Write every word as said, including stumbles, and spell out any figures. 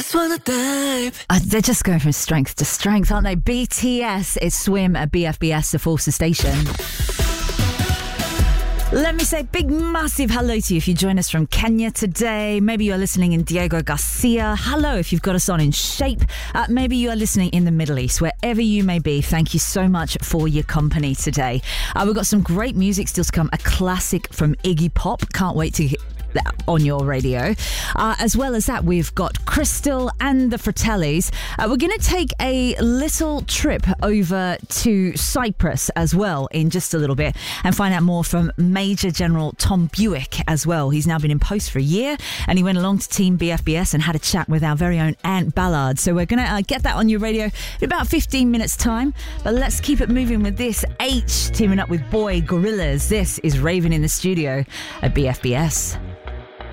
just wanna dive. Uh, they're just going from strength to strength, aren't they? B T S, it's Swim at B F B S, the Forster Station. Let me say big, massive hello to you if you join us from Kenya today. Maybe you're listening in Diego Garcia. Hello if you've got us on in Shape. Uh, maybe you are listening in the Middle East. Wherever you may be, thank you so much for your company today. Uh, we've got some great music still to come. A classic from Iggy Pop. Can't wait to get that on your radio. Uh, as well as that, we've got Crystal and the Fratellis. Uh, we're going to take a little trip over to Cyprus as well in just a little bit and find out more from Major General Tom Buick as well. He's now been in post for a year and he went along to Team B F B S and had a chat with our very own Ant Ballard. So we're going to uh, get that on your radio in about fifteen minutes time. But let's keep it moving with this. H teaming up with Boy Gorillas. This is Raven in the studio at B F B S.